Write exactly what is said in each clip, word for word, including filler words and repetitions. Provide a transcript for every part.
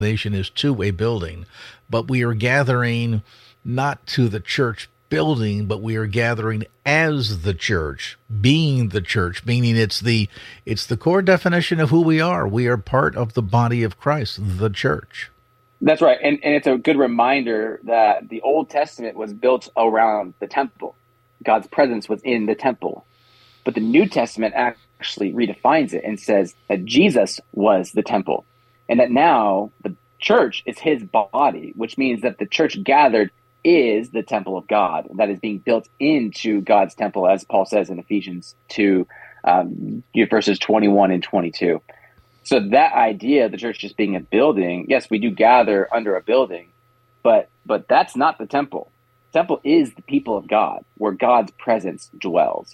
is to a building, but we are gathering not to the church building, but we are gathering as the church, being the church, meaning it's the it's the core definition of who we are. We are part of the body of Christ, the church. That's right. And, and it's a good reminder that the Old Testament was built around the temple. God's presence was in the temple. But the New Testament actually redefines it and says that Jesus was the temple, and that now the church is his body, which means that the church gathered is the temple of God that is being built into God's temple, as Paul says in Ephesians two, um, verses twenty-one and twenty-two. So that idea of the church just being a building, yes, we do gather under a building, but but that's not the temple. The temple is the people of God, where God's presence dwells.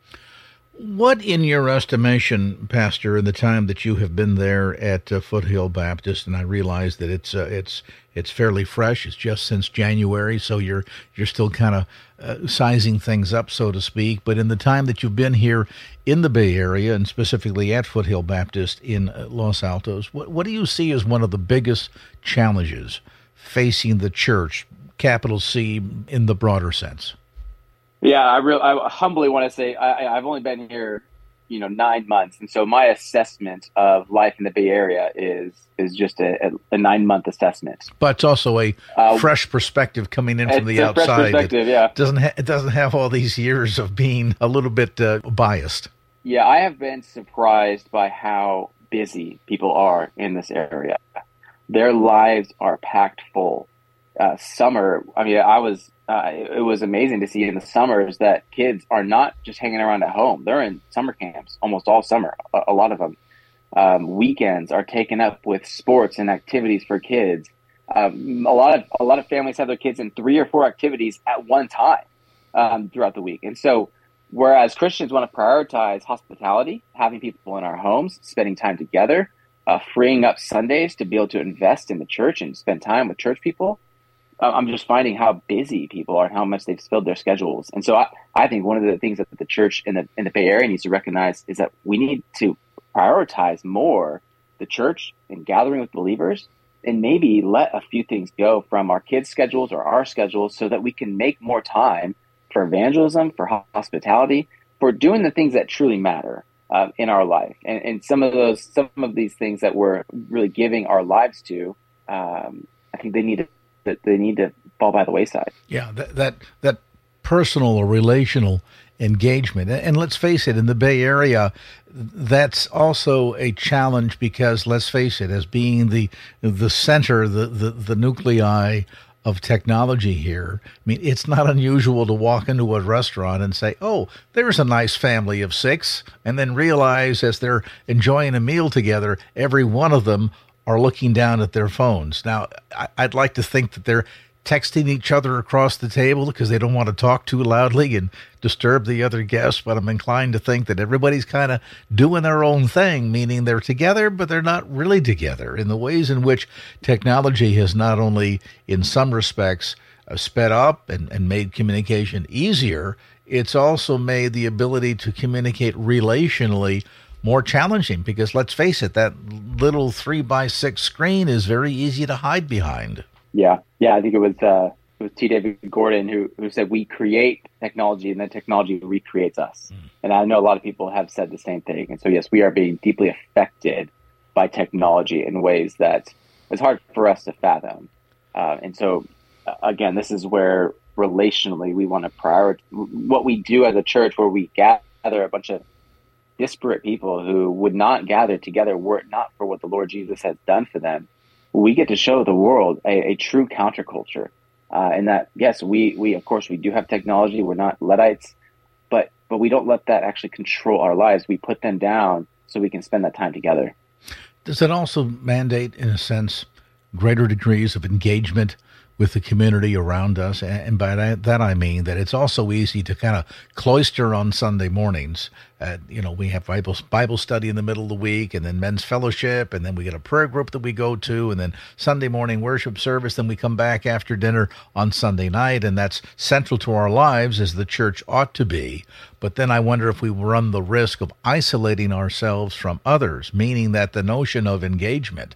What, in your estimation, Pastor, in the time that you have been there at uh, Foothill Baptist, and I realize that it's uh, it's it's fairly fresh, it's just since January, so you're you're still kind of uh, sizing things up, so to speak. But in the time that you've been here in the Bay Area, and specifically at Foothill Baptist in uh, Los Altos, what what do you see as one of the biggest challenges facing the church, capital C, in the broader sense? Yeah, I real I humbly want to say I, I've only been here, you know, nine months, and so my assessment of life in the Bay Area is is just a, a nine month assessment. But it's also a uh, fresh perspective coming in from the outside. Fresh perspective, yeah. It doesn't ha- it doesn't have all these years of being a little bit uh, biased. Yeah, I have been surprised by how busy people are in this area. Their lives are packed full. Uh, summer, I mean, I was. Uh, it was amazing to see in the summers that kids are not just hanging around at home. They're in summer camps almost all summer, a, a lot of them. Um, weekends are taken up with sports and activities for kids. Um, a lot of a lot of families have their kids in three or four activities at one time um, throughout the week. And so whereas Christians want to prioritize hospitality, having people in our homes, spending time together, uh, freeing up Sundays to be able to invest in the church and spend time with church people, I'm just finding how busy people are and how much they've filled their schedules. And so I, I think one of the things that the church in the in the Bay Area needs to recognize is that we need to prioritize more the church and gathering with believers, and maybe let a few things go from our kids' schedules or our schedules so that we can make more time for evangelism, for hospitality, for doing the things that truly matter uh, in our life. And, and some of those, some of these things that we're really giving our lives to, um, I think they need to that they need to fall by the wayside. Yeah, that that, that personal or relational engagement. And let's face it, in the Bay Area, that's also a challenge because, let's face it, as being the the center, the, the, the nuclei of technology here, I mean, it's not unusual to walk into a restaurant and say, oh, there's a nice family of six, and then realize as they're enjoying a meal together, every one of them are looking down at their phones. Now, I'd like to think that they're texting each other across the table because they don't want to talk too loudly and disturb the other guests, but I'm inclined to think that everybody's kind of doing their own thing, meaning they're together, but they're not really together, in the ways in which technology has not only, in some respects, uh, sped up and, and made communication easier, it's also made the ability to communicate relationally more challenging, because let's face it, that little three by six screen is very easy to hide behind. Yeah, yeah. I think it was uh, it was T. David Gordon who who said we create technology and then technology recreates us. Mm. And I know a lot of people have said the same thing. And so yes, we are being deeply affected by technology in ways that is hard for us to fathom. Uh, and so uh, again, this is where relationally we want to prioritize what we do as a church, where we gather a bunch of disparate people who would not gather together were it not for what the Lord Jesus has done for them. We get to show the world a, a true counterculture. Uh, and that, yes, we, we, of course, we do have technology. We're not Luddites, but, but we don't let that actually control our lives. We put them down so we can spend that time together. Does it also mandate, in a sense, greater degrees of engagement with the community around us? And by that I mean that it's also easy to kind of cloister on Sunday mornings. Uh, you know, we have Bible, Bible study in the middle of the week, and then men's fellowship, and then we get a prayer group that we go to, and then Sunday morning worship service, then we come back after dinner on Sunday night, and that's central to our lives as the church ought to be. But then I wonder if we run the risk of isolating ourselves from others, meaning that the notion of engagement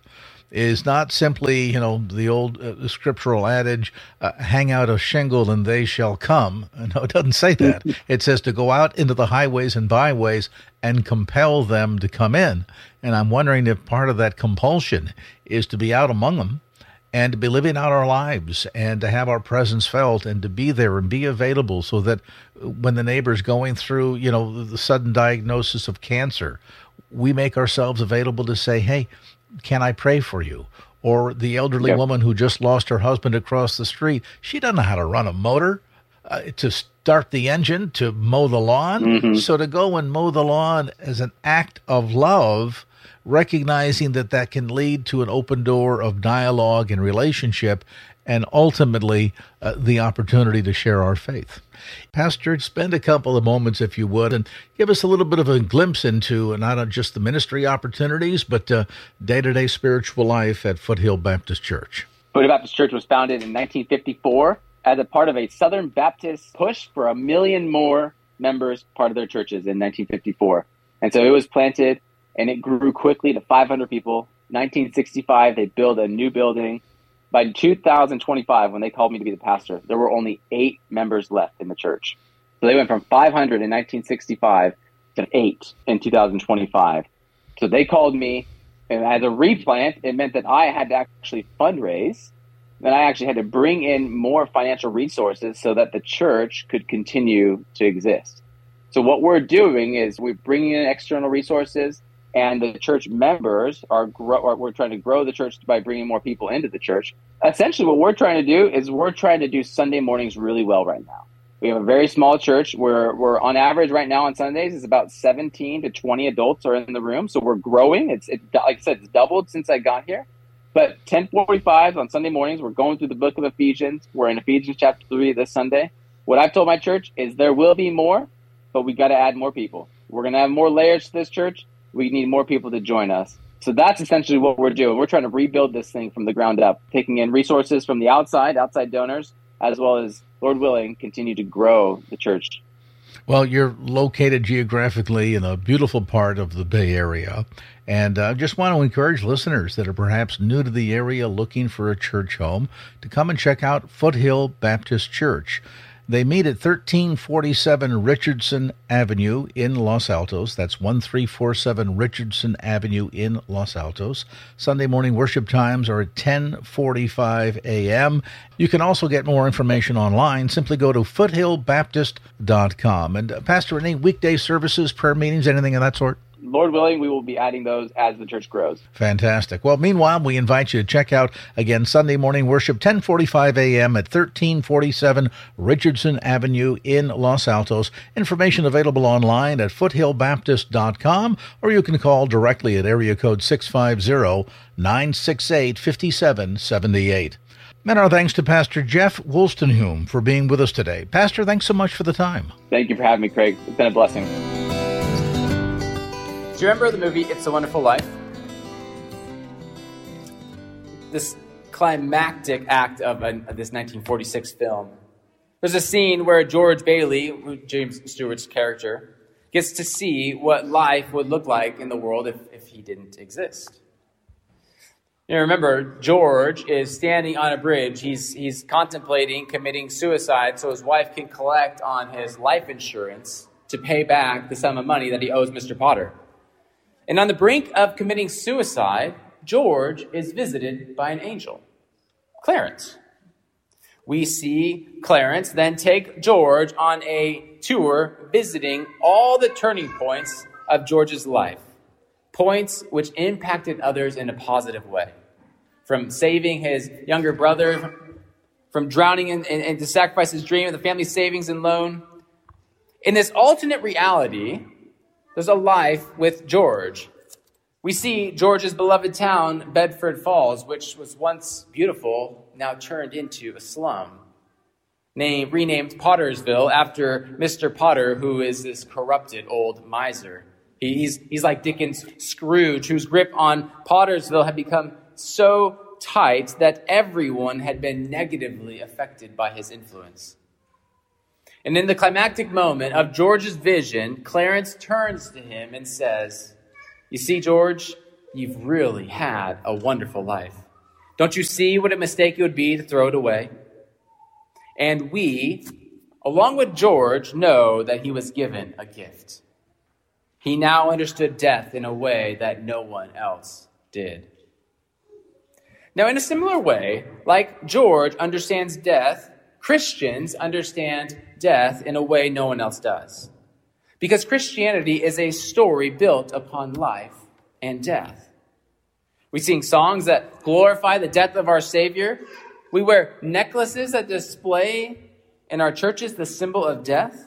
is not simply, you know, the old uh, scriptural adage, uh, hang out a shingle and they shall come. No, it doesn't say that. It says to go out into the highways and byways and compel them to come in. And I'm wondering if part of that compulsion is to be out among them and to be living out our lives and to have our presence felt and to be there and be available so that when the neighbor's going through, you know, the sudden diagnosis of cancer, we make ourselves available to say, hey, can I pray for you? Or the elderly yep. woman who just lost her husband across the street, she doesn't know how to run a motor, uh, to start the engine, to mow the lawn. Mm-hmm. So to go and mow the lawn as an act of love, recognizing that that can lead to an open door of dialogue and relationship, and ultimately uh, the opportunity to share our faith. Pastor, spend a couple of moments, if you would, and give us a little bit of a glimpse into not just the ministry opportunities, but uh, day-to-day spiritual life at Foothill Baptist Church. Foothill Baptist Church was founded in nineteen fifty-four as a part of a Southern Baptist push for a million more members, part of their churches in nineteen fifty-four. And so it was planted, and it grew quickly to five hundred people. nineteen sixty-five, they built a new building. By two thousand twenty-five, when they called me to be the pastor, there were only eight members left in the church. So they went from five hundred in nineteen sixty-five to eight in two thousand twenty-five. So they called me, and as a replant, it meant that I had to actually fundraise, and I actually had to bring in more financial resources so that the church could continue to exist. So what we're doing is we're bringing in external resources, and the church members are, grow, are we're trying to grow the church by bringing more people into the church. Essentially, what we're trying to do is we're trying to do Sunday mornings really well right now. We have a very small church. We're, we're on average right now on Sundays, it's about seventeen to twenty adults are in the room. So we're growing. It's it, like I said, it's doubled since I got here. But ten forty-five on Sunday mornings, we're going through the book of Ephesians. We're in Ephesians chapter three this Sunday. What I've told my church is there will be more, but we got to add more people. We're going to have more layers to this church. We need more people to join us. So that's essentially what we're doing. We're trying to rebuild this thing from the ground up, taking in resources from the outside, outside donors, as well as, Lord willing, continue to grow the church. Well, you're located geographically in a beautiful part of the Bay Area. And I uh, just want to encourage listeners that are perhaps new to the area looking for a church home to come and check out Foothill Baptist Church. They meet at thirteen forty-seven Richardson Avenue in Los Altos. That's one three four seven Richardson Avenue in Los Altos. Sunday morning worship times are at ten forty-five a.m. You can also get more information online. Simply go to foothill baptist dot com. And uh, Pastor, any weekday services, prayer meetings, anything of that sort? Lord willing, we will be adding those as the church grows. Fantastic. Well, meanwhile, we invite you to check out, again, Sunday morning worship, ten forty-five a.m. at thirteen forty-seven Richardson Avenue in Los Altos. Information available online at foothill baptist dot com, or you can call directly at area code six five zero, nine six eight, five seven seven eight. And our thanks to Pastor Jeff Wolstenholme for being with us today. Pastor, thanks so much for the time. Thank you for having me, Craig. It's been a blessing. Do you remember the movie It's a Wonderful Life? This climactic act of, a, of this nineteen forty-six film. There's a scene where George Bailey, James Stewart's character, gets to see what life would look like in the world if, if he didn't exist. You know, remember, George is standing on a bridge. He's, he's contemplating committing suicide so his wife can collect on his life insurance to pay back the sum of money that he owes Mister Potter. And on the brink of committing suicide, George is visited by an angel, Clarence. We see Clarence then take George on a tour visiting all the turning points of George's life, points which impacted others in a positive way. From saving his younger brother, from drowning in, in, in to sacrifice his dream of the family savings and loan. In this alternate reality, there's a life with George. We see George's beloved town, Bedford Falls, which was once beautiful, now turned into a slum. Named, renamed Pottersville after Mister Potter, who is this corrupted old miser. He's, he's like Dickens' Scrooge, whose grip on Pottersville had become so tight that everyone had been negatively affected by his influence. And in the climactic moment of George's vision, Clarence turns to him and says, "You see, George, you've really had a wonderful life. Don't you see what a mistake it would be to throw it away? And we, along with George, know that he was given a gift. He now understood death in a way that no one else did. Now, in a similar way, like George understands death, Christians understand death in a way no one else does. Because Christianity is a story built upon life and death. We sing songs that glorify the death of our Savior. We wear necklaces that display in our churches the symbol of death.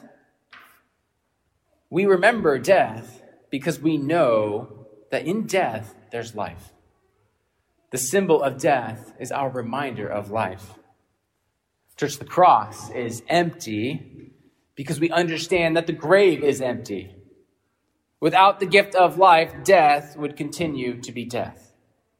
We remember death because we know that in death there's life. The symbol of death is our reminder of life. Church, the cross is empty because we understand that the grave is empty. Without the gift of life, death would continue to be death.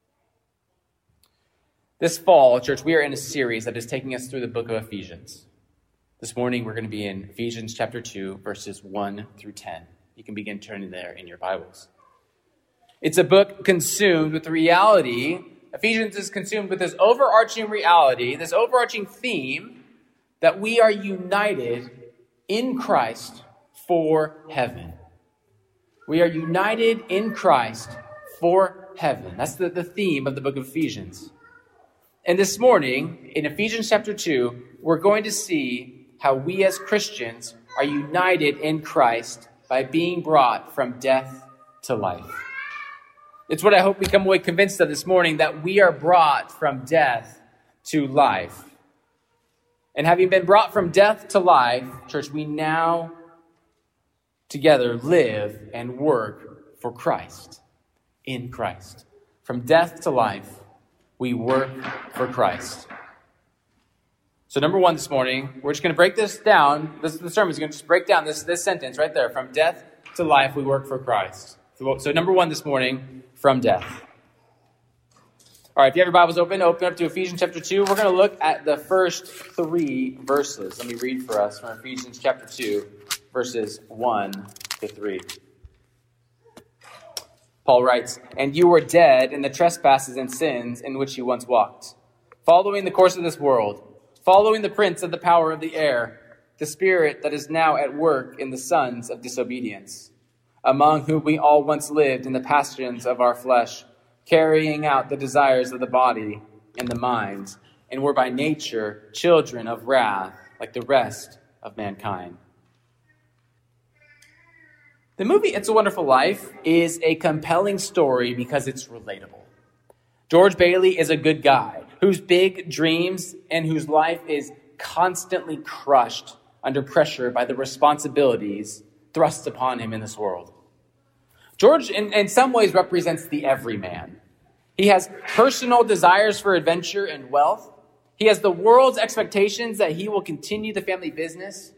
This fall, church, we are in a series that is taking us through the book of Ephesians. This morning, we're going to be in Ephesians chapter two, verses one through ten. You can begin turning there in your Bibles. It's a book consumed with the reality. Ephesians is consumed with this overarching reality, this overarching theme that we are united in Christ for heaven. We are united in Christ for heaven. That's the, the theme of the book of Ephesians. And this morning, in Ephesians chapter two, we're going to see how we as Christians are united in Christ by being brought from death to life. It's what I hope we come away convinced of this morning, that we are brought from death to life. And having been brought from death to life, church, we now together live and work for Christ, in Christ. From death to life, we work for Christ. So number one this morning, we're just going to break this down. This the sermon is going to just break down this, this sentence right there. From death to life, we work for Christ. So, so number one this morning, from death. All right, if you have your Bibles open, open up to Ephesians chapter two. We're going to look at the first three verses. Let me read for us from Ephesians chapter two, verses one to three. Paul writes, "And you were dead in the trespasses and sins in which you once walked, following the course of this world, following the prince of the power of the air, the spirit that is now at work in the sons of disobedience, among whom we all once lived in the passions of our flesh, carrying out the desires of the body and the mind, and were by nature children of wrath, like the rest of mankind." The movie It's a Wonderful Life is a compelling story because it's relatable. George Bailey is a good guy whose big dreams and whose life is constantly crushed under pressure by the responsibilities thrust upon him in this world. George, in, in some ways, represents the everyman. He has personal desires for adventure and wealth. He has the world's expectations that he will continue the family business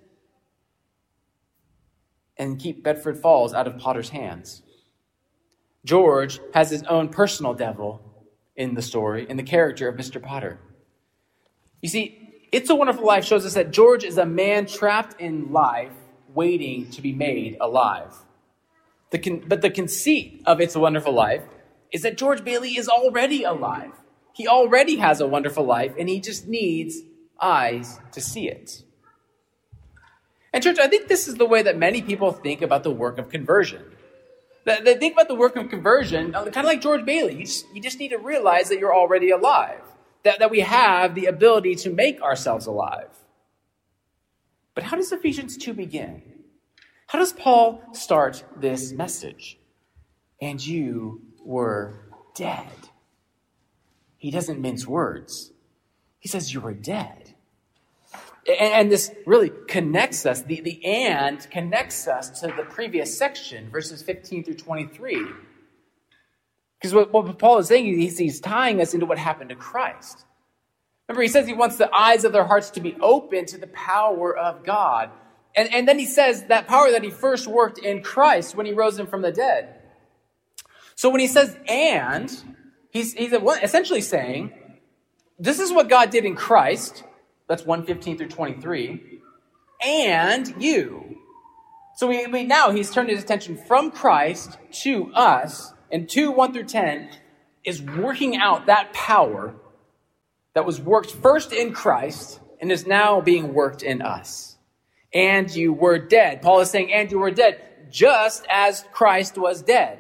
and keep Bedford Falls out of Potter's hands. George has his own personal devil in the story, in the character of Mister Potter. You see, It's a Wonderful Life shows us that George is a man trapped in life, waiting to be made alive. The con- but the conceit of It's a Wonderful Life is that George Bailey is already alive. He already has a wonderful life, and he just needs eyes to see it. And church, I think this is the way that many people think about the work of conversion. They think about the work of conversion kind of like George Bailey. You just, you just need to realize that you're already alive, that, that we have the ability to make ourselves alive. But how does Ephesians two begin? How does Paul start this message? And you were dead. He doesn't mince words. He says you were dead. And, and this really connects us, the, the and connects us to the previous section, verses fifteen through twenty-three. Because what, what Paul is saying, he's, he's tying us into what happened to Christ. Remember, he says he wants the eyes of their hearts to be open to the power of God. And, and then he says that power that he first worked in Christ when he rose him from the dead. So when he says and, he's, he's essentially saying, this is what God did in Christ. That's one fifteen through twenty-three. And you. So we, we now he's turned his attention from Christ to us And two, one through ten, is working out that power that was worked first in Christ and is now being worked in us. And you were dead. Paul is saying, and you were dead, just as Christ was dead.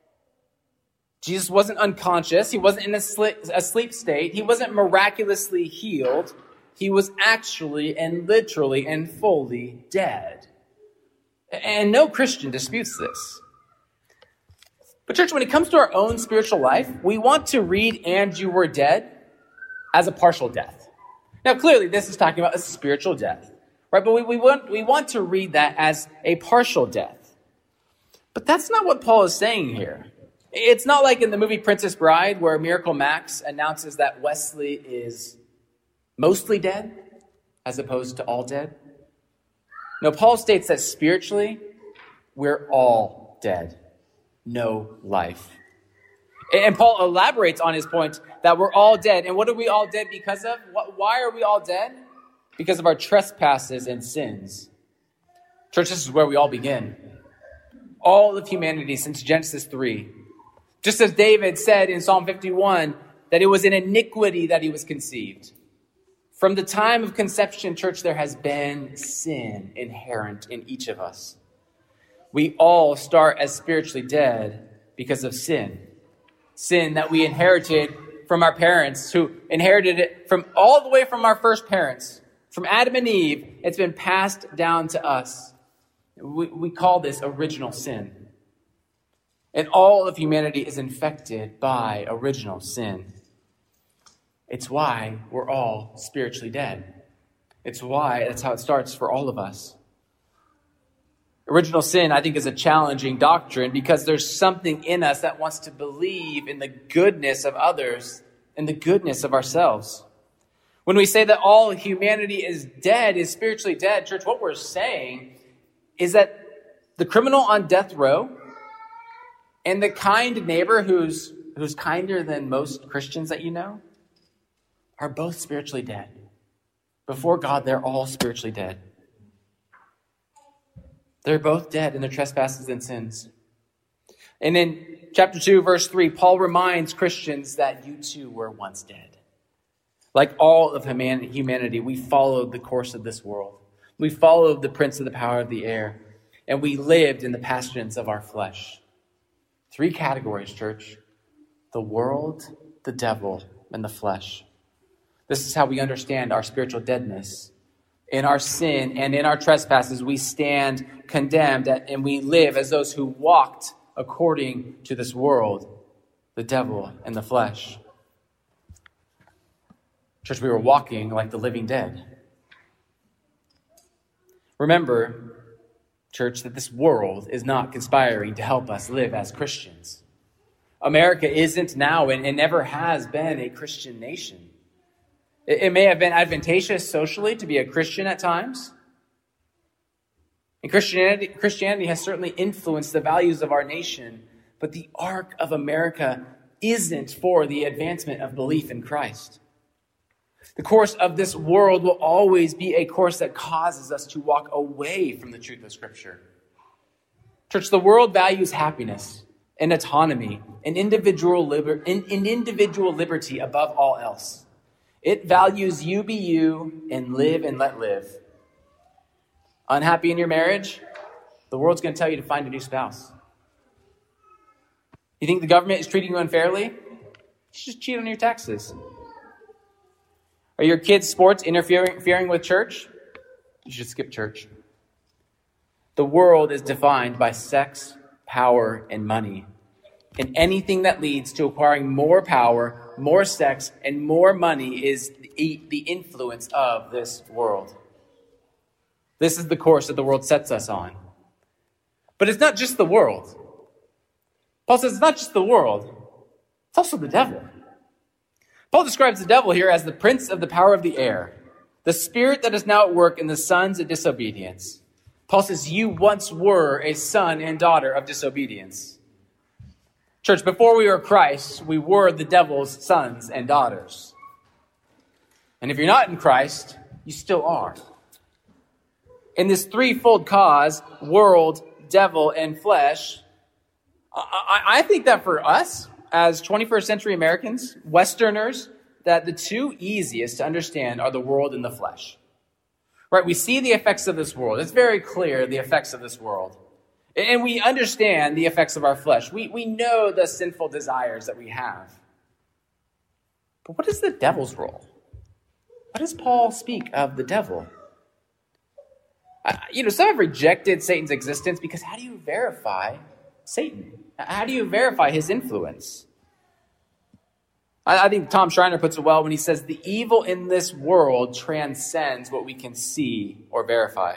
Jesus wasn't unconscious. He wasn't in a sleep state. He wasn't miraculously healed. He was actually and literally and fully dead. And no Christian disputes this. But church, when it comes to our own spiritual life, we want to read "and you were dead" as a partial death. Now, clearly, this is talking about a spiritual death, right? But we, we want we want to read that as a partial death. But that's not what Paul is saying here. It's not like in the movie Princess Bride, where Miracle Max announces that Wesley is mostly dead, as opposed to all dead. No, Paul states that spiritually, we're all dead. No life. And Paul elaborates on his point that we're all dead. And what are we all dead because of? Why are we all dead? Because of our trespasses and sins. Church, this is where we all begin. All of humanity since Genesis three. Just as David said in Psalm fifty-one, that it was in iniquity that he was conceived. From the time of conception, church, there has been sin inherent in each of us. We all start as spiritually dead because of sin. Sin that we inherited from our parents, who inherited it from all the way from our first parents, from Adam and Eve. It's been passed down to us. We, we call this original sin. And all of humanity is infected by original sin. It's why we're all spiritually dead. It's why, that's how it starts for all of us. Original sin, I think, is a challenging doctrine because there's something in us that wants to believe in the goodness of others and the goodness of ourselves. When we say that all humanity is dead, is spiritually dead, church, what we're saying is that the criminal on death row and the kind neighbor who's who's kinder than most Christians that you know are both spiritually dead. Before God, they're all spiritually dead. They're both dead in their trespasses and sins. And in chapter two, verse three, Paul reminds Christians that you too were once dead. Like all of humanity, we followed the course of this world. We followed the prince of the power of the air. And we lived in the passions of our flesh. Three categories, church. The world, the devil, and the flesh. This is how we understand our spiritual deadness. In our sin and in our trespasses, we stand condemned and we live as those who walked according to this world, the devil and the flesh. Church, we were walking like the living dead. Remember, church, that this world is not conspiring to help us live as Christians. America isn't now and, and never has been a Christian nation. It, it may have been advantageous socially to be a Christian at times. And Christianity, Christianity has certainly influenced the values of our nation, but the arc of America isn't for the advancement of belief in Christ. The course of this world will always be a course that causes us to walk away from the truth of Scripture. Church, the world values happiness and autonomy and individual, liber- and, and individual liberty above all else. It values you be you and live and let live. Unhappy in your marriage? The world's going to tell you to find a new spouse. You think the government is treating you unfairly? You should just cheat on your taxes. Are your kids' sports interfering, interfering with church? You should skip church. The world is defined by sex, power, and money. And anything that leads to acquiring more power, more sex, and more money is the, the influence of this world. This is the course that the world sets us on. But it's not just the world. Paul says it's not just the world. It's also the devil. Paul describes the devil here as the prince of the power of the air, the spirit that is now at work in the sons of disobedience. Paul says, you once were a son and daughter of disobedience. Church, before we were Christ, we were the devil's sons and daughters. And if you're not in Christ, you still are. In this threefold cause, world, devil, and flesh, I, I think that for us, as twenty-first century Americans, Westerners, that the two easiest to understand are the world and the flesh. Right? We see the effects of this world. It's very clear, the effects of this world. And we understand the effects of our flesh. We, we know the sinful desires that we have. But what is the devil's role? What does Paul speak of the devil? Uh, you know, some have rejected Satan's existence because how do you verify Satan? How do you verify his influence? I, I think Tom Schreiner puts it well when he says the evil in this world transcends what we can see or verify.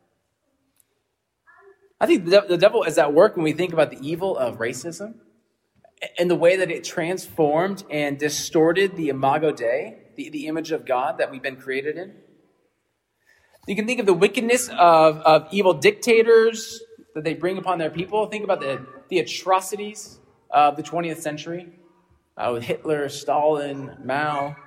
I think the, the devil is at work when we think about the evil of racism and the way that it transformed and distorted the imago Dei, the, the image of God that we've been created in. You can think of the wickedness of, of evil dictators that they bring upon their people. Think about the, the atrocities of the twentieth century uh, with Hitler, Stalin, Mao.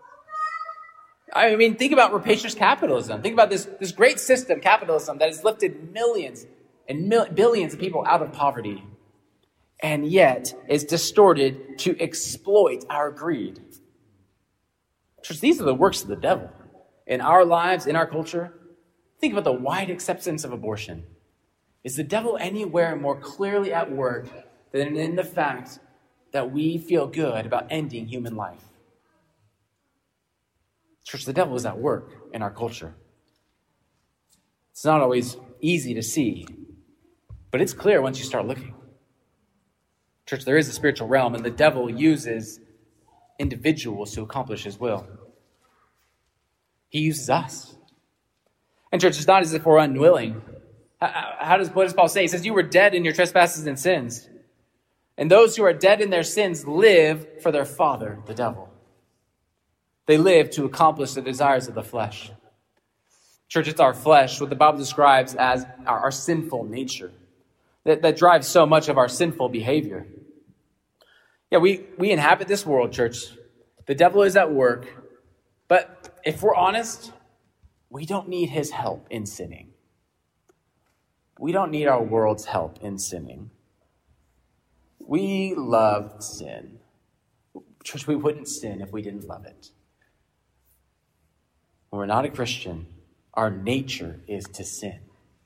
I mean, think about rapacious capitalism. Think about this, this great system, capitalism, that has lifted millions and mil- billions of people out of poverty, and yet is distorted to exploit our greed. Church, these are the works of the devil in our lives, in our culture. Think about the wide acceptance of abortion. Is the devil anywhere more clearly at work than in the fact that we feel good about ending human life? Church, the devil is at work in our culture. It's not always easy to see, but it's clear once you start looking. Church, there is a spiritual realm, and the devil uses individuals to accomplish his will. He uses us. And church, it's not as if we're unwilling. How, how does, what does Paul say? He says, you were dead in your trespasses and sins. And those who are dead in their sins live for their father, the devil. They live to accomplish the desires of the flesh. Church, it's our flesh, what the Bible describes as our, our sinful nature, that, that drives so much of our sinful behavior. Yeah, we, we inhabit this world, church. The devil is at work. But if we're honest, we don't need his help in sinning. We don't need our world's help in sinning. We love sin. Church, we wouldn't sin if we didn't love it. When we're not a Christian, our nature is to sin.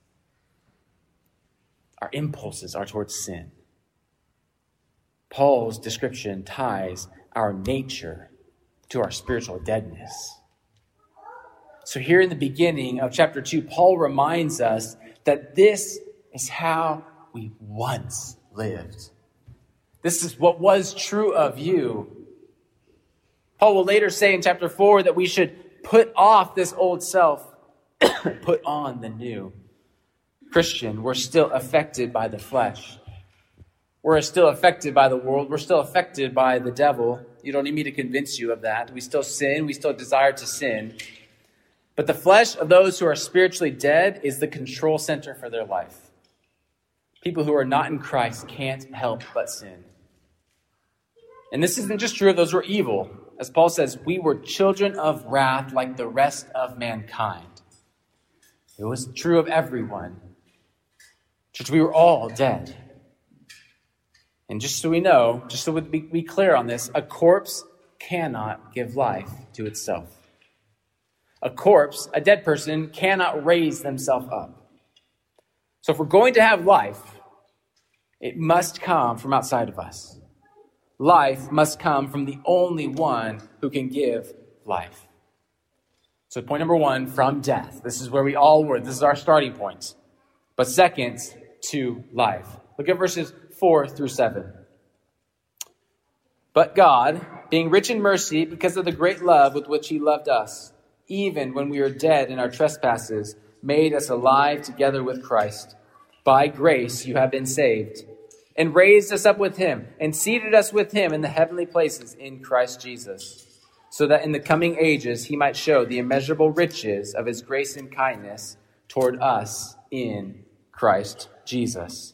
Our impulses are towards sin. Paul's description ties our nature to our spiritual deadness. So here in the beginning of chapter two, Paul reminds us that this is how we once lived. This is what was true of you. Paul will later say in chapter four that we should put off this old self, put on the new. Christian, we're still affected by the flesh. We're still affected by the world. We're still affected by the devil. You don't need me to convince you of that. We still sin. We still desire to sin. But the flesh of those who are spiritually dead is the control center for their life. People who are not in Christ can't help but sin. And this isn't just true of those who are evil. As Paul says, we were children of wrath like the rest of mankind. It was true of everyone. Church, we were all dead. And just so we know, just so we be clear on this, a corpse cannot give life to itself. A corpse, a dead person, cannot raise themselves up. So if we're going to have life, it must come from outside of us. Life must come from the only one who can give life. So point number one, from death. This is where we all were. This is our starting point. But second, to life. Look at verses four through seven. But God, being rich in mercy, because of the great love with which he loved us, even when we were dead in our trespasses, made us alive together with Christ. By grace you have been saved, and raised us up with him, and seated us with him in the heavenly places in Christ Jesus, so that in the coming ages he might show the immeasurable riches of his grace and kindness toward us in Christ Jesus.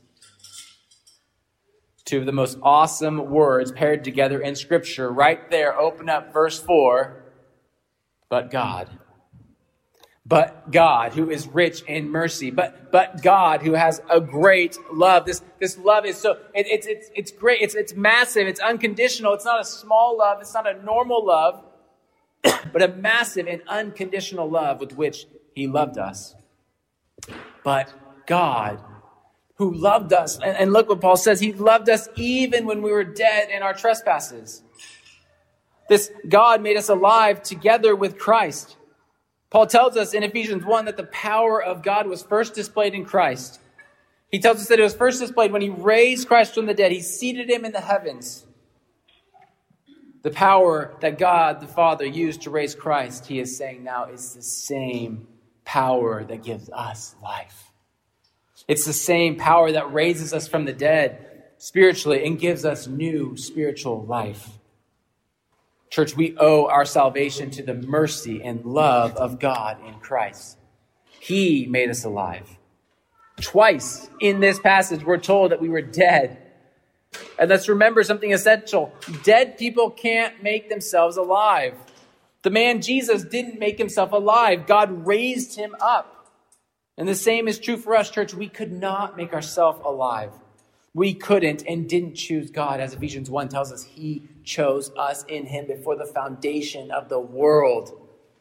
Two of the most awesome words paired together in Scripture. Right there, open up verse four. But God. But God, who is rich in mercy, but but God, who has a great love. This this love is so it, it's it's it's great. It's it's massive. It's unconditional. It's not a small love. It's not a normal love, but a massive and unconditional love with which He loved us. But God, who loved us, and, and look what Paul says: He loved us even when we were dead in our trespasses. This God made us alive together with Christ. Paul tells us in Ephesians one that the power of God was first displayed in Christ. He tells us that it was first displayed when He raised Christ from the dead. He seated Him in the heavens. The power that God the Father used to raise Christ, He is saying now, is the same power that gives us life. It's the same power that raises us from the dead spiritually and gives us new spiritual life. Church, we owe our salvation to the mercy and love of God in Christ. He made us alive. Twice in this passage, we're told that we were dead. And let's remember something essential. Dead people can't make themselves alive. The man Jesus didn't make himself alive. God raised him up. And the same is true for us, church. We could not make ourselves alive. We couldn't and didn't choose God. As Ephesians one tells us, He chose us in Him before the foundation of the world.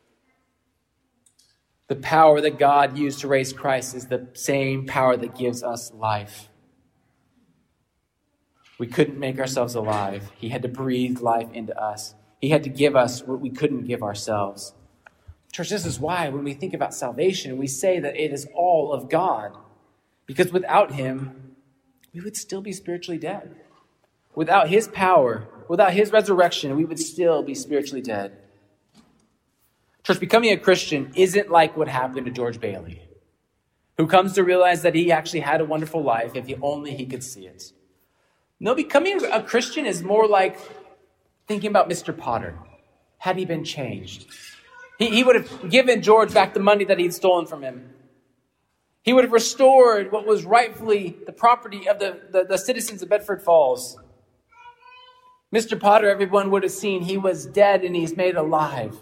The power that God used to raise Christ is the same power that gives us life. We couldn't make ourselves alive. He had to breathe life into us. He had to give us what we couldn't give ourselves. Church, this is why when we think about salvation, we say that it is all of God. Because without Him, we would still be spiritually dead. Without His power, without His resurrection, we would still be spiritually dead. Church, becoming a Christian isn't like what happened to George Bailey, who comes to realize that he actually had a wonderful life if he only he could see it. No, becoming a Christian is more like thinking about Mister Potter. Had he been changed? He, he would have given George back the money that he'd stolen from him. He would have restored what was rightfully the property of the, the, the citizens of Bedford Falls. Mister Potter, everyone would have seen, he was dead and he's made alive.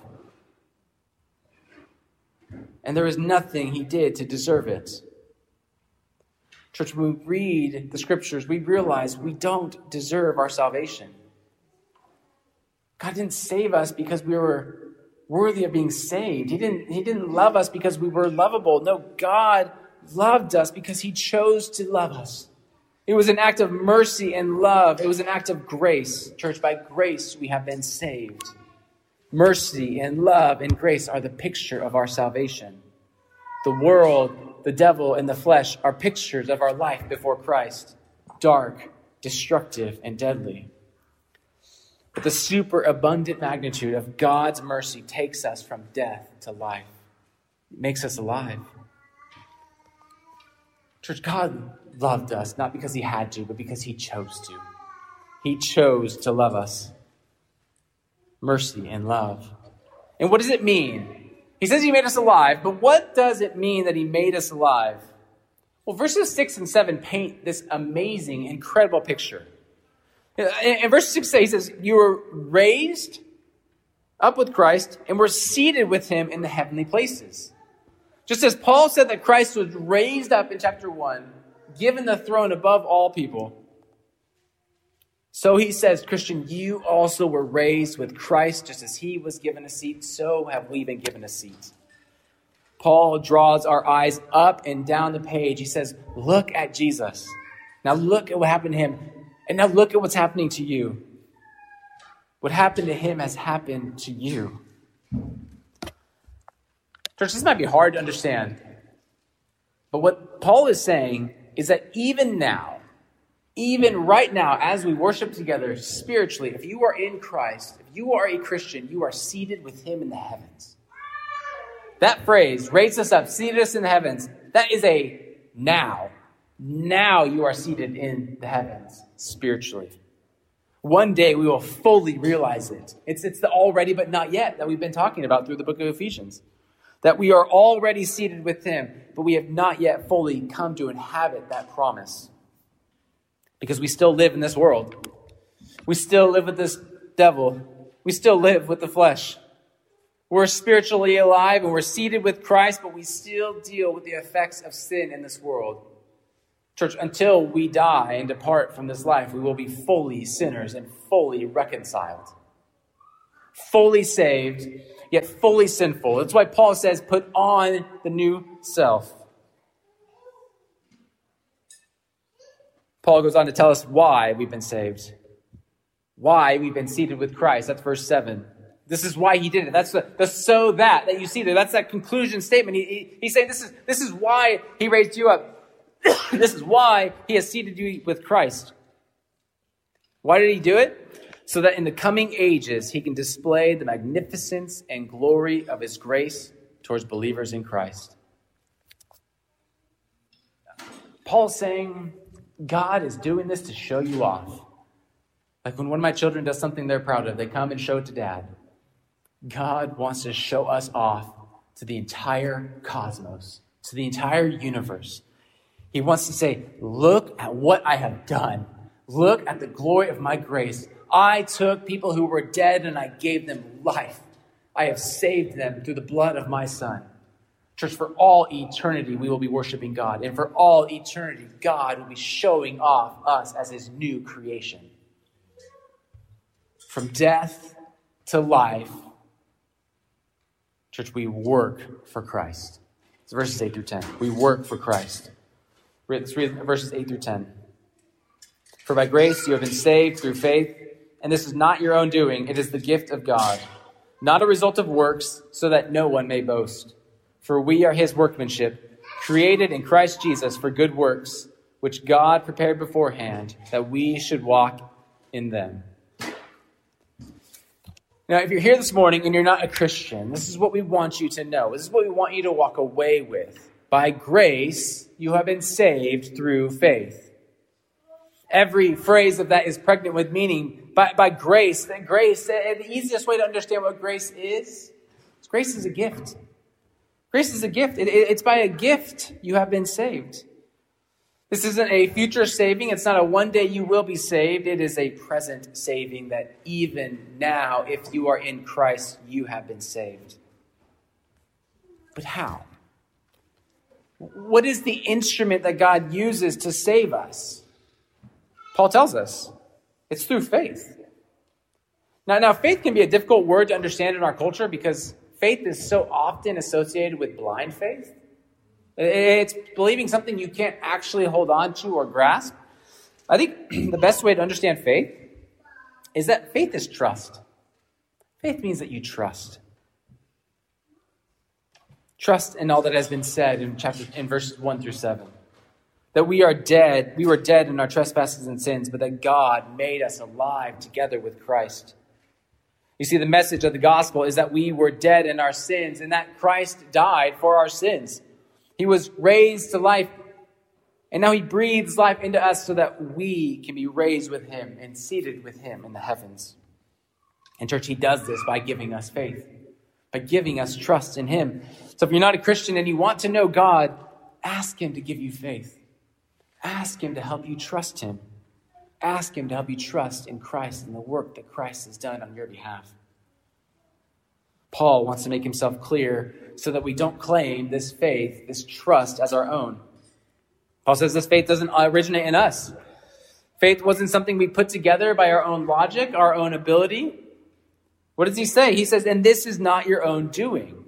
And there is nothing he did to deserve it. Church, when we read the scriptures, we realize we don't deserve our salvation. God didn't save us because we were worthy of being saved. He didn't, he didn't love us because we were lovable. No, God loved us because He chose to love us. It was an act of mercy and love. It was an act of grace. Church, by grace we have been saved. Mercy and love and grace are the picture of our salvation. The world, the devil, and the flesh are pictures of our life before Christ. Dark, destructive, and deadly. But the superabundant magnitude of God's mercy takes us from death to life. It makes us alive. Church, God loved us, not because He had to, but because He chose to. He chose to love us. Mercy and love. And what does it mean? He says He made us alive, but what does it mean that He made us alive? Well, verses six and seven paint this amazing, incredible picture. In verse six, he says, you were raised up with Christ and were seated with Him in the heavenly places. Just as Paul said that Christ was raised up in chapter one, given the throne above all people, so he says, Christian, you also were raised with Christ, just as He was given a seat, so have we been given a seat. Paul draws our eyes up and down the page. He says, look at Jesus. Now look at what happened to Him. And now look at what's happening to you. What happened to Him has happened to you. Church, this might be hard to understand. But what Paul is saying is that even now, even right now, as we worship together spiritually, if you are in Christ, if you are a Christian, you are seated with Him in the heavens. That phrase, raised us up, seated us in the heavens, that is a now. Now you are seated in the heavens spiritually. One day we will fully realize it. It's, it's the already but not yet that we've been talking about through the book of Ephesians. That we are already seated with Him, but we have not yet fully come to inhabit that promise. Because we still live in this world. We still live with this devil. We still live with the flesh. We're spiritually alive and we're seated with Christ, but we still deal with the effects of sin in this world. Church, until we die and depart from this life, we will be fully sinners and fully reconciled. Fully saved, yet fully sinful. That's why Paul says, put on the new self. Paul goes on to tell us why we've been saved. Why we've been seated with Christ. That's verse seven. This is why he did it. That's the, the so that that you see there. That's that conclusion statement. He, he, he's saying this is, this is why he raised you up. This is why he has seated you with Christ. Why did he do it? So that in the coming ages, he can display the magnificence and glory of his grace towards believers in Christ. Paul's saying God is doing this to show you off. Like when one of my children does something they're proud of, they come and show it to dad. God wants to show us off to the entire cosmos, to the entire universe. He wants to say, look at what I have done. Look at the glory of my grace. I took people who were dead and I gave them life. I have saved them through the blood of my Son. Church, for all eternity, we will be worshiping God. And for all eternity, God will be showing off us as his new creation. From death to life, church, we work for Christ. It's verses eight through ten. We work for Christ. Let's read verses eight through ten. For by grace you have been saved through faith, and this is not your own doing, it is the gift of God, not a result of works, so that no one may boast. For we are his workmanship, created in Christ Jesus for good works, which God prepared beforehand, that we should walk in them. Now, if you're here this morning and you're not a Christian, this is what we want you to know. This is what we want you to walk away with. By grace, you have been saved through faith. Every phrase of that is pregnant with meaning. By, by grace, that grace, the easiest way to understand what grace is, is grace is a gift. Grace is a gift. It, it, it's by a gift you have been saved. This isn't a future saving. It's not a one day you will be saved. It is a present saving that even now, if you are in Christ, you have been saved. But how? What is the instrument that God uses to save us? Paul tells us it's through faith. Now, now, faith can be a difficult word to understand in our culture because faith is so often associated with blind faith. It's believing something you can't actually hold on to or grasp. I think the best way to understand faith is that faith is trust. Faith means that you trust. Trust in all that has been said in chapter in verses one through seven. That we are dead, we were dead in our trespasses and sins, but that God made us alive together with Christ. You see, the message of the gospel is that we were dead in our sins and that Christ died for our sins. He was raised to life, and now he breathes life into us so that we can be raised with him and seated with him in the heavens. And church, he does this by giving us faith, by giving us trust in him. So if you're not a Christian and you want to know God, ask him to give you faith. Ask him to help you trust him. Ask him to help you trust in Christ and the work that Christ has done on your behalf. Paul wants to make himself clear so that we don't claim this faith, this trust as our own. Paul says this faith doesn't originate in us. Faith wasn't something we put together by our own logic, our own ability. What does he say? He says, and this is not your own doing.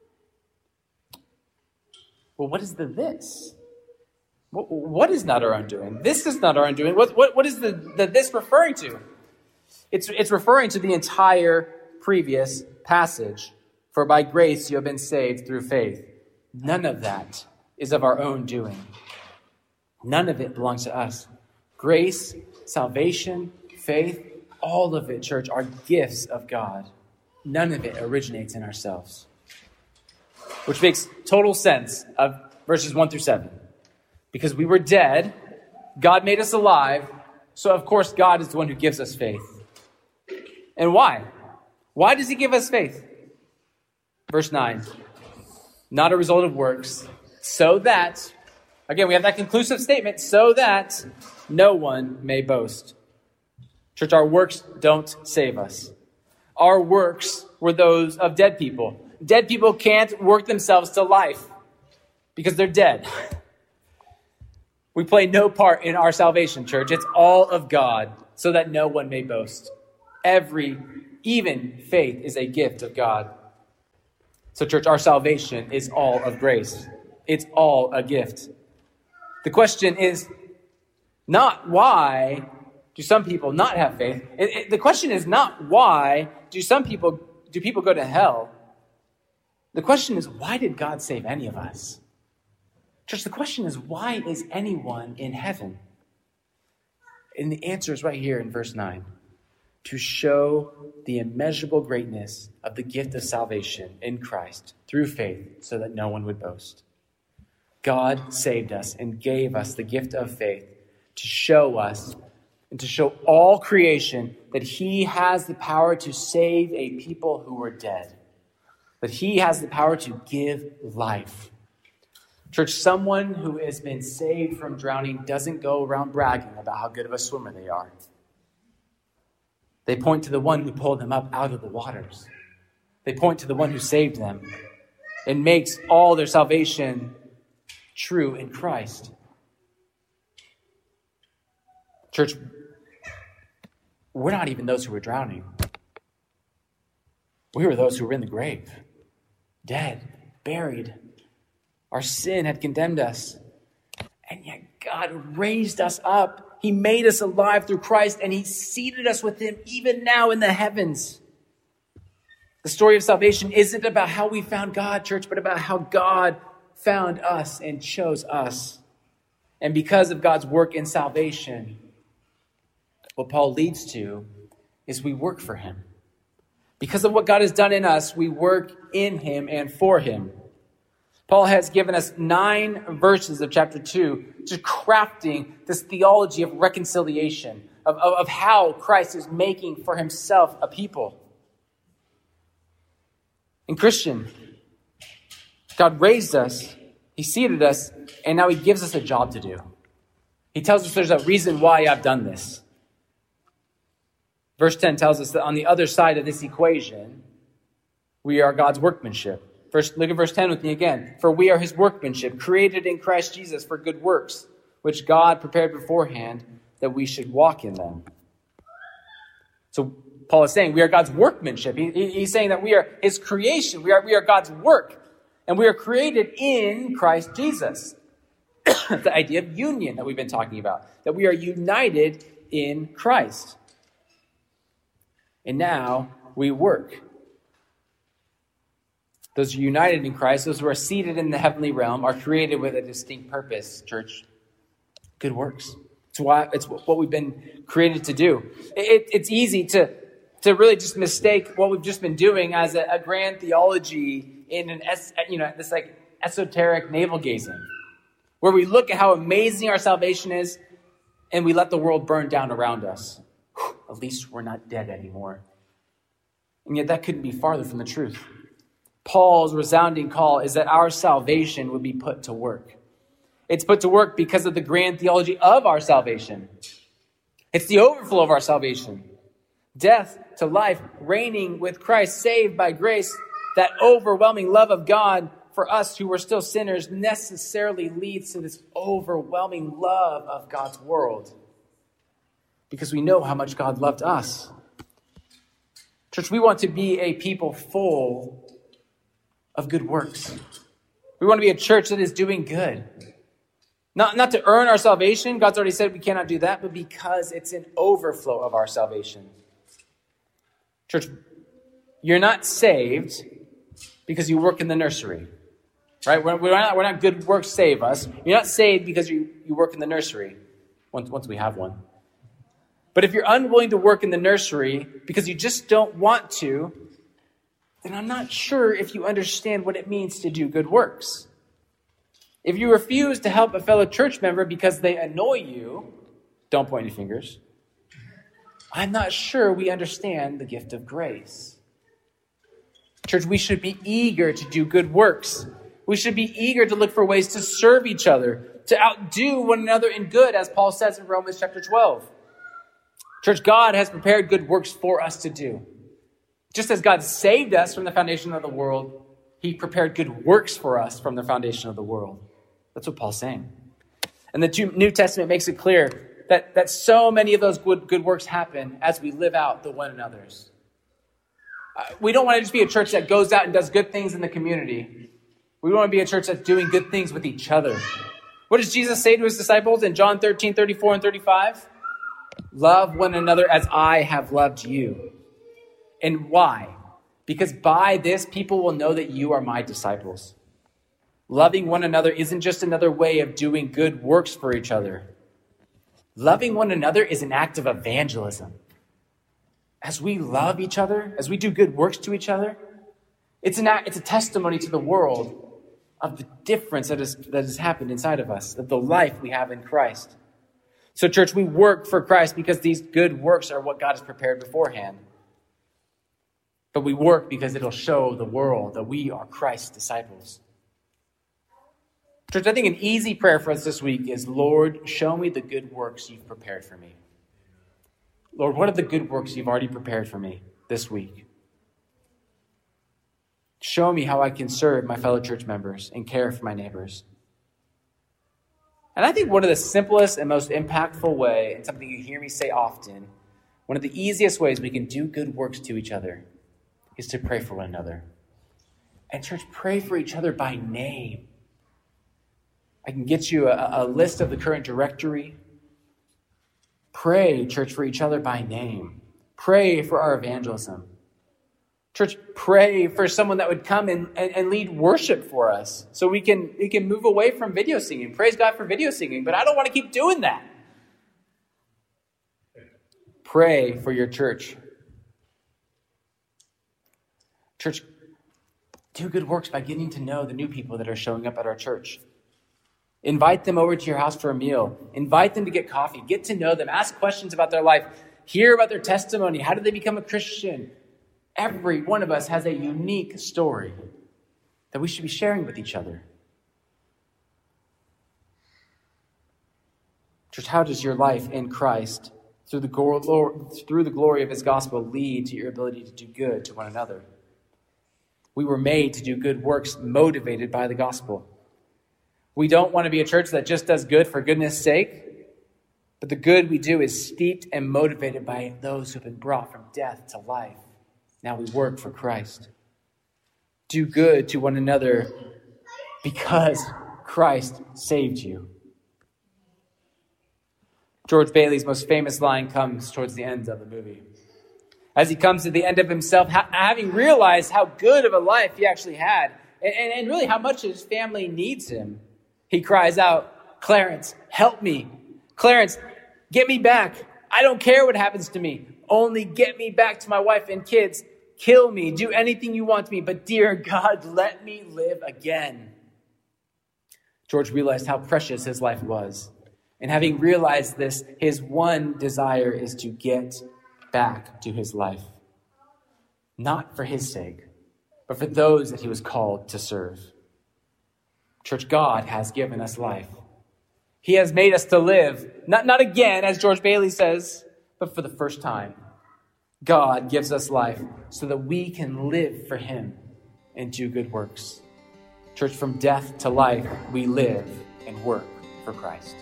Well, what is the this? What is not our own doing? This is not our own doing. What, what, what is the, the this referring to? It's, it's referring to the entire previous passage. For by grace you have been saved through faith. None of that is of our own doing. None of it belongs to us. Grace, salvation, faith, all of it, church, are gifts of God. None of it originates in ourselves. Which makes total sense of verses one through seven. Because we were dead, God made us alive, so of course God is the one who gives us faith. And why? Why does he give us faith? Verse nine, not a result of works, so that, again, we have that conclusive statement, so that no one may boast. Church, our works don't save us. Our works were those of dead people. Dead people can't work themselves to life because they're dead. We play no part in our salvation, church. It's all of God, so that no one may boast. Every, even faith, is a gift of God. So, church, our salvation is all of grace. It's all a gift. The question is not why do some people not have faith. It, it, the question is not why do some people do people go to hell. The question is, why did God save any of us? Church, the question is, why is anyone in heaven? And the answer is right here in verse nine. To show the immeasurable greatness of the gift of salvation in Christ through faith, so that no one would boast. God saved us and gave us the gift of faith to show us and to show all creation that he has the power to save a people who were dead. That he has the power to give life. Church, someone who has been saved from drowning doesn't go around bragging about how good of a swimmer they are. They point to the one who pulled them up out of the waters. They point to the one who saved them and makes all their salvation true in Christ. Church, we're not even those who were drowning. We were those who were in the grave, dead, buried. Our sin had condemned us. And yet God raised us up. He made us alive through Christ, and he seated us with him even now in the heavens. The story of salvation isn't about how we found God, church, but about how God found us and chose us. And because of God's work in salvation, what Paul leads to is we work for him. Because of what God has done in us, we work in him and for him. Paul has given us nine verses of chapter two, just crafting this theology of reconciliation, of, of, of how Christ is making for himself a people. And Christian, God raised us, he seated us, and now he gives us a job to do. He tells us there's a reason why I've done this. Verse ten tells us that on the other side of this equation, we are God's workmanship. First, look at verse ten with me again. For we are his workmanship, created in Christ Jesus for good works, which God prepared beforehand that we should walk in them. So Paul is saying we are God's workmanship. He, he, he's saying that we are his creation. We are, we are God's work. And we are created in Christ Jesus. The idea of union that we've been talking about. That we are united in Christ. And now we work. Those who are united in Christ, those who are seated in the heavenly realm, are created with a distinct purpose, church. Good works. It's why it's what we've been created to do. It, it's easy to, to really just mistake what we've just been doing as a, a grand theology in an you know this like esoteric navel gazing, where we look at how amazing our salvation is, and we let the world burn down around us. Whew, at least we're not dead anymore. And yet that couldn't be farther from the truth. Paul's resounding call is that our salvation would be put to work. It's put to work because of the grand theology of our salvation. It's the overflow of our salvation. Death to life, reigning with Christ, saved by grace. That overwhelming love of God for us who were still sinners necessarily leads to this overwhelming love of God's world. Because we know how much God loved us. Church, we want to be a people full of good works. We want to be a church that is doing good. Not, not to earn our salvation. God's already said we cannot do that, but because it's an overflow of our salvation. Church, you're not saved because you work in the nursery. Right? We're, we're, not, we're not good works save us. You're not saved because you, you work in the nursery. Once, once we have one. But if you're unwilling to work in the nursery because you just don't want to, then I'm not sure if you understand what it means to do good works. If you refuse to help a fellow church member because they annoy you, don't point any fingers. I'm not sure we understand the gift of grace. Church, we should be eager to do good works. We should be eager to look for ways to serve each other, to outdo one another in good, as Paul says in Romans chapter twelve. Church, God has prepared good works for us to do. Just as God saved us from the foundation of the world, he prepared good works for us from the foundation of the world. That's what Paul's saying. And the New Testament makes it clear that, that so many of those good, good works happen as we live out the one another's. Uh, we don't want to just be a church that goes out and does good things in the community. We want to be a church that's doing good things with each other. What does Jesus say to his disciples in John thirteen, thirty-four, and thirty-five? Love one another as I have loved you. And why? Because by this, people will know that you are my disciples. Loving one another isn't just another way of doing good works for each other. Loving one another is an act of evangelism. As we love each other, as we do good works to each other, it's an act, it's a testimony to the world of the difference that, is, that has happened inside of us, of the life we have in Christ. So, church, we work for Christ because these good works are what God has prepared beforehand. But we work because it'll show the world that we are Christ's disciples. Church, I think an easy prayer for us this week is, Lord, show me the good works you've prepared for me. Lord, what are the good works you've already prepared for me this week? Show me how I can serve my fellow church members and care for my neighbors. And I think one of the simplest and most impactful way, and something you hear me say often, one of the easiest ways we can do good works to each other is to pray for one another. And church, pray for each other by name. I can get you a, a list of the current directory. Pray, church, for each other by name. Pray for our evangelism. Church, pray for someone that would come and, and, and lead worship for us so we can, we can move away from video singing. Praise God for video singing, but I don't want to keep doing that. Pray for your church. Church, do good works by getting to know the new people that are showing up at our church. Invite them over to your house for a meal. Invite them to get coffee. Get to know them. Ask questions about their life. Hear about their testimony. How did they become a Christian? Every one of us has a unique story that we should be sharing with each other. Church, how does your life in Christ, through the glory, through the glory of his gospel, lead to your ability to do good to one another? We were made to do good works motivated by the gospel. We don't want to be a church that just does good for goodness sake, but the good we do is steeped and motivated by those who have been brought from death to life. Now we work for Christ. Do good to one another because Christ saved you. George Bailey's most famous line comes towards the end of the movie. As he comes to the end of himself, ha- having realized how good of a life he actually had, and, and, and really how much his family needs him, he cries out, Clarence, help me. Clarence, get me back. I don't care what happens to me. Only get me back to my wife and kids. Kill me. Do anything you want to me. But dear God, let me live again. George realized how precious his life was. And having realized this, his one desire is to get back to his life. Not for his sake, but for those that he was called to serve. Church, God has given us life. He has made us to live, not, not again, as George Bailey says, but for the first time. God gives us life so that we can live for him and do good works. Church, from death to life, we live and work for Christ.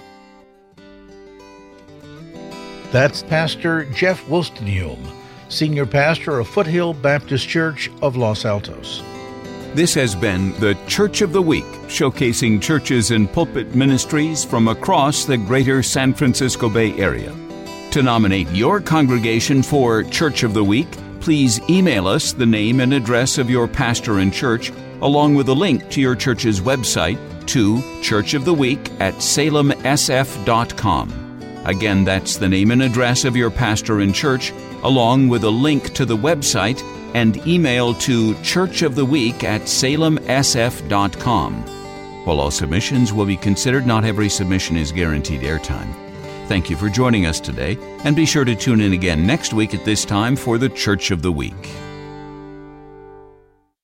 That's Pastor Jeff Wolstenholme, Senior Pastor of Foothill Baptist Church of Los Altos. This has been the Church of the Week, showcasing churches and pulpit ministries from across the greater San Francisco Bay Area. To nominate your congregation for Church of the Week, please email us the name and address of your pastor and church, along with a link to your church's website to church of the week at salem s f dot com. Again, that's the name and address of your pastor and church, along with a link to the website and email to churchoftheweek at salem s f dot com. While all submissions will be considered, not every submission is guaranteed airtime. Thank you for joining us today, and be sure to tune in again next week at this time for the Church of the Week.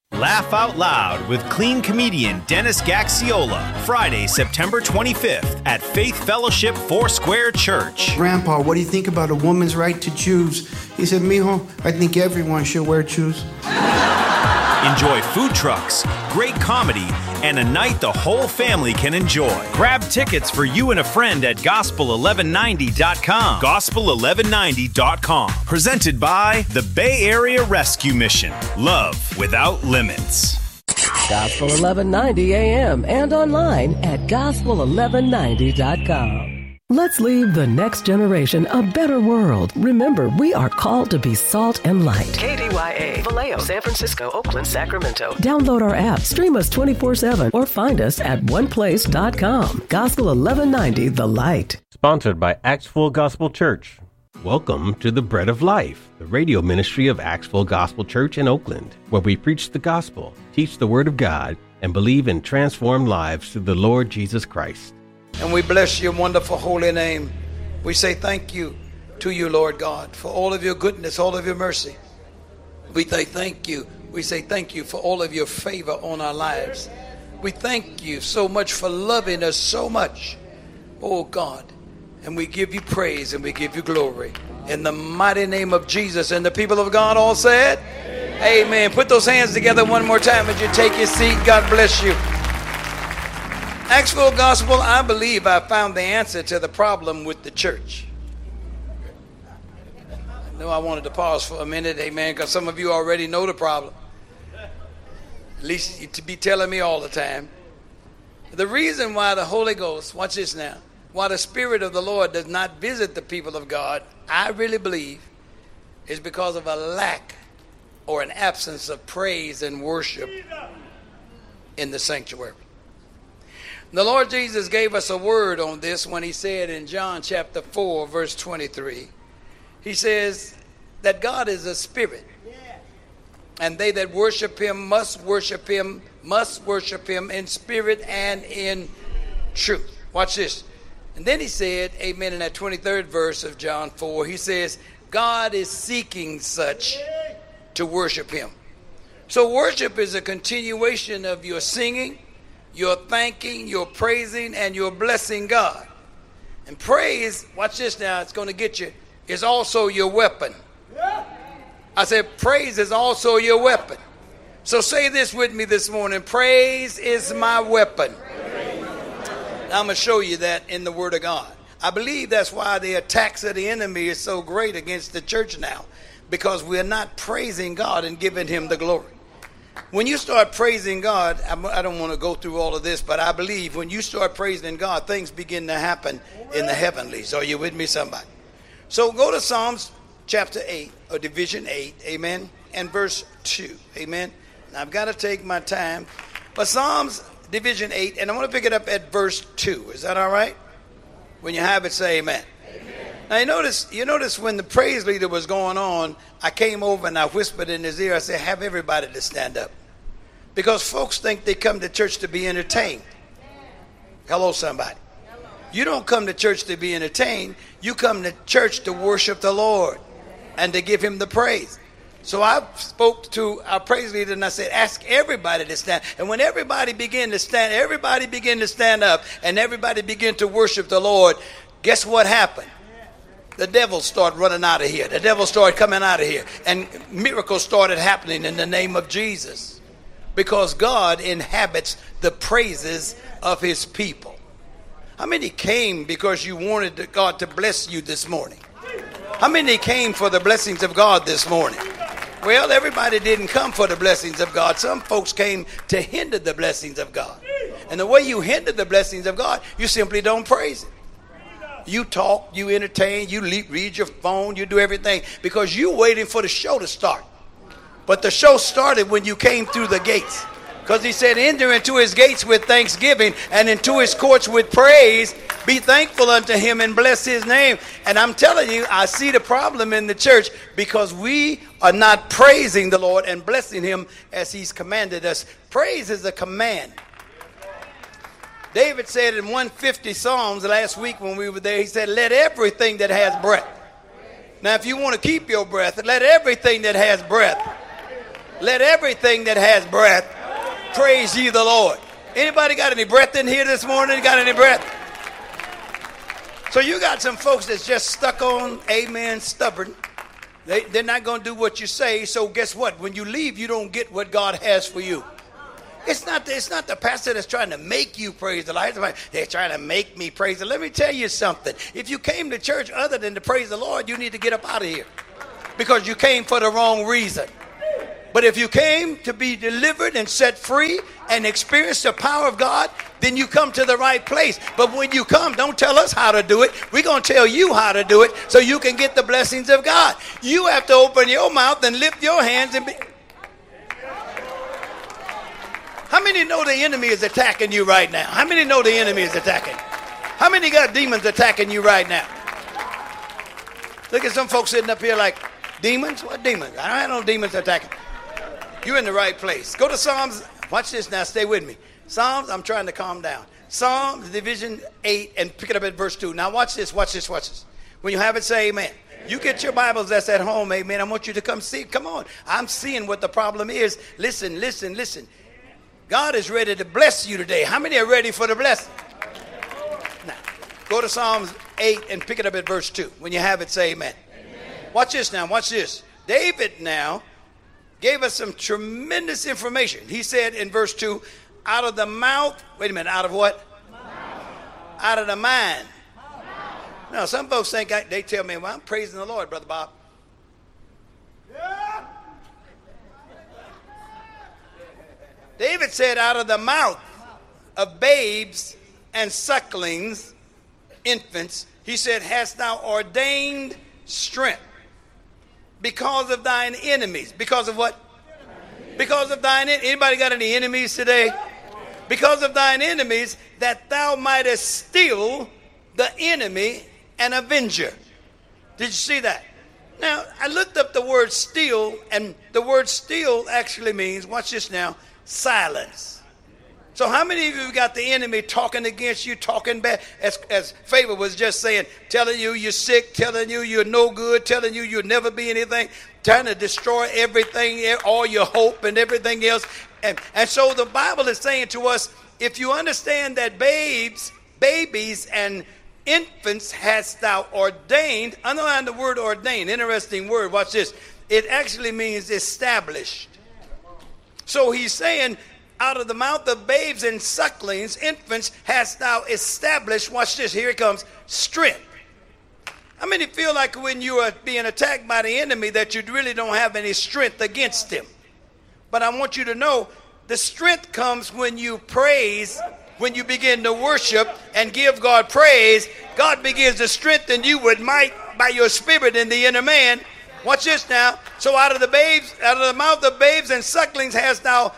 Laugh Out Loud with clean comedian Dennis Gaxiola, Friday, September twenty-fifth at Faith Fellowship Foursquare Church. Grandpa, what do you think about a woman's right to choose? He said, mijo, I think everyone should wear shoes. Enjoy food trucks, great comedy, and a night the whole family can enjoy. Grab tickets for you and a friend at gospel eleven ninety dot com. gospel eleven ninety dot com. Presented by the Bay Area Rescue Mission. Love without limits. Gospel eleven ninety A M and online at gospel eleven ninety dot com. Let's leave the next generation a better world. Remember, we are called to be salt and light. K D Y A, Vallejo, San Francisco, Oakland, Sacramento. Download our app, stream us twenty-four seven, or find us at one place dot com. Gospel eleven ninety, The Light. Sponsored by Axville Gospel Church. Welcome to the Bread of Life, the radio ministry of Axville Gospel Church in Oakland, where we preach the gospel, teach the Word of God, and believe in transformed lives through the Lord Jesus Christ. And we bless your wonderful holy name. We say thank you to you, Lord God, for all of your goodness, all of your mercy. We say thank you. We say thank you for all of your favor on our lives. We thank you so much for loving us so much, oh God. And we give you praise and we give you glory. In the mighty name of Jesus. And the people of God all said, Amen. Amen. Put those hands together one more time as you take your seat. God bless you. Axville Gospel, I believe I found the answer to the problem with the church. I know I wanted to pause for a minute, amen, because some of you already know the problem. At least you to be telling me all the time. The reason why the Holy Ghost, watch this now, why the Spirit of the Lord does not visit the people of God, I really believe, is because of a lack or an absence of praise and worship in the sanctuary. The Lord Jesus gave us a word on this when he said in John chapter four, verse twenty-three, he says that God is a spirit, and they that worship him must worship him, must worship him in spirit and in truth. Watch this. And then he said, amen, in that twenty-third verse of John four, he says, God is seeking such to worship him. So worship is a continuation of your singing, your thanking, your praising, and your blessing God. And praise, watch this now, it's going to get you, is also your weapon. I said praise is also your weapon. So say this with me this morning, praise is my weapon. Now I'm going to show you that in the Word of God. I believe that's why the attacks of the enemy is so great against the church now, because we're not praising God and giving him the glory. When you start praising God, I don't want to go through all of this, but I believe when you start praising God, things begin to happen in the heavenlies. Are you with me, somebody? So go to Psalms chapter eight, or division eight, amen, and verse two, amen. Now I've got to take my time. But Psalms division eight, and I want to pick it up at verse two. Is that all right? When you have it, say amen. Now you notice, you notice when the praise leader was going on, I came over and I whispered in his ear, I said, have everybody to stand up. Because folks think they come to church to be entertained. Hello, somebody. You don't come to church to be entertained. You come to church to worship the Lord and to give him the praise. So I spoke to our praise leader and I said, ask everybody to stand. And when everybody began to stand, everybody began to stand up and everybody began to worship the Lord, guess what happened? The devil started running out of here. The devil started coming out of here. And miracles started happening in the name of Jesus. Because God inhabits the praises of his people. How many came because you wanted God to bless you this morning? How many came for the blessings of God this morning? Well, everybody didn't come for the blessings of God. Some folks came to hinder the blessings of God. And the way you hinder the blessings of God, you simply don't praise him. You talk, you entertain, you read your phone, you do everything because you're waiting for the show to start. But the show started when you came through the gates. Because he said, enter into his gates with thanksgiving and into his courts with praise. Be thankful unto him and bless his name. And I'm telling you, I see the problem in the church because we are not praising the Lord and blessing him as he's commanded us. Praise is a command. David said in one fifty Psalms last week when we were there, he said, let everything that has breath. Now, if you want to keep your breath, let everything that has breath Let everything that has breath praise ye the Lord. Anybody got any breath in here this morning? Got any breath? So you got some folks that's just stuck on, amen, stubborn. They, they're not going to do what you say. So guess what? When you leave, you don't get what God has for you. It's not, the, it's not the pastor that's trying to make you praise the Lord. They're trying to make me praise the Lord. Let me tell you something. If you came to church other than to praise the Lord, you need to get up out of here. Because you came for the wrong reason. But if you came to be delivered and set free and experience the power of God, then you come to the right place. But when you come, don't tell us how to do it. We're going to tell you how to do it so you can get the blessings of God. You have to open your mouth and lift your hands and be... How many know the enemy is attacking you right now? How many know the enemy is attacking? How many got demons attacking you right now? Look at some folks sitting up here like, demons? What demons? I don't have no demons attacking. You're in the right place. Go to Psalms. Watch this now. Stay with me. Psalms, I'm trying to calm down. Psalms, division eight, and pick it up at verse two. Now watch this, watch this, watch this. When you have it, say amen. Amen. You get your Bibles that's at home, amen. I want you to come see. Come on. I'm seeing what the problem is. Listen, listen, listen. God is ready to bless you today. How many are ready for the blessing? Now, go to Psalms eight and pick it up at verse two. When you have it, say amen. Amen. Watch this now, watch this. David now gave us some tremendous information. He said in verse two, out of the mouth, wait a minute, out of what? Mouth. Out of the mind. Mouth. Now, some folks think, I, they tell me, well, I'm praising the Lord, Brother Bob. Yeah. David said, out of the mouth of babes and sucklings, infants, he said, hast thou ordained strength because of thine enemies. Because of what? Because of thine enemies. Anybody got any enemies today? Because of thine enemies, that thou mightest steal the enemy and avenger. Did you see that? Now, I looked up the word steal, and the word steal actually means, watch this now, silence. So how many of you got the enemy talking against you, talking bad, as, as Favor was just saying, telling you you're sick, telling you you're no good, telling you you'll never be anything, trying to destroy everything, all your hope and everything else. And, and so the Bible is saying to us, if you understand that babes, babies and infants hast thou ordained, underline the word ordained, interesting word, watch this. It actually means established. So he's saying, out of the mouth of babes and sucklings, infants, hast thou established, watch this, here it comes, strength. How many feel like when you are being attacked by the enemy that you really don't have any strength against him? But I want you to know, the strength comes when you praise, when you begin to worship and give God praise. God begins to strengthen you with might by your spirit in the inner man. Watch this now. So out of the babes, out of the mouth of babes and sucklings hast thou,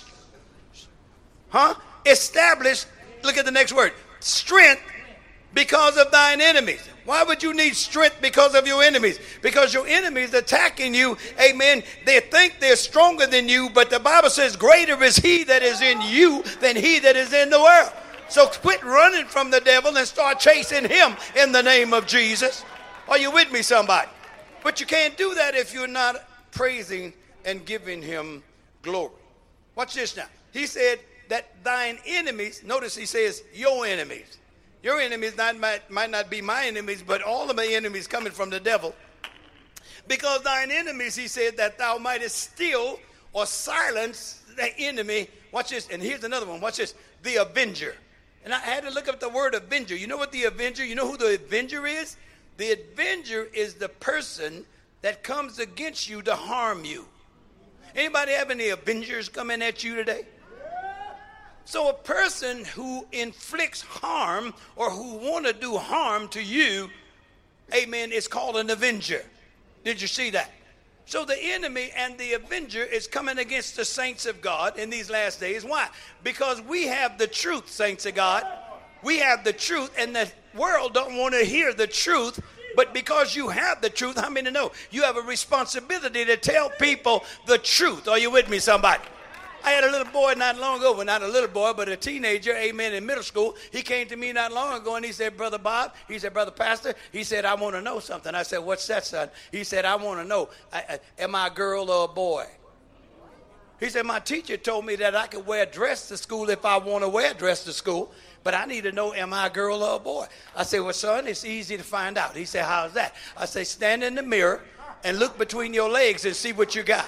huh? Established, look at the next word, strength because of thine enemies. Why would you need strength because of your enemies? Because your enemies attacking you, amen, they think they're stronger than you, but the Bible says greater is he that is in you than he that is in the world. So quit running from the devil and start chasing him in the name of Jesus. Are you with me, somebody? But you can't do that if you're not praising and giving him glory. Watch this now. He said that thine enemies, notice he says your enemies. Your enemies not, might, might not be my enemies, but all of my enemies coming from the devil. Because thine enemies, he said, that thou mightest steal or silence the enemy. Watch this. And here's another one. Watch this. The avenger. And I had to look up the word avenger. You know what the avenger, you know who the avenger is? The avenger is the person that comes against you to harm you. Anybody have any avengers coming at you today? So a person who inflicts harm or who want to do harm to you, amen, is called an avenger. Did you see that? So the enemy and the avenger is coming against the saints of God in these last days. Why? Because we have the truth, saints of God. We have the truth, and the world don't want to hear the truth. But because you have the truth, how many know? You have a responsibility to tell people the truth. Are you with me, somebody? I had a little boy not long ago, well, not a little boy, but a teenager, amen, in middle school. He came to me not long ago, and he said, Brother Bob, he said, Brother Pastor, he said, I want to know something. I said, what's that, son? He said, I want to know, I, I, am I a girl or a boy? He said, my teacher told me that I could wear a dress to school if I want to wear a dress to school, but I need to know, am I a girl or a boy? I said, well, son, it's easy to find out. He said, how's that? I said, stand in the mirror and look between your legs and see what you got.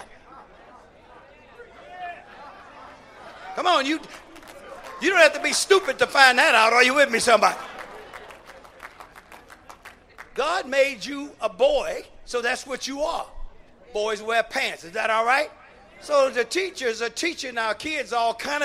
Come on, you, you don't have to be stupid to find that out. Are you with me, somebody? God made you a boy, so that's what you are. Boys wear pants. Is that all right? So the teachers are teaching our kids all kind of